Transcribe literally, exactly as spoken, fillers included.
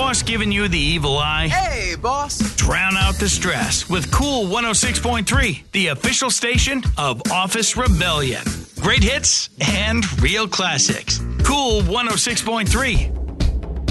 boss giving you the evil eye? Hey, boss. Drown out the stress with Cool one oh six point three, the official station of Office Rebellion. Great hits and real classics. Cool one oh six point three.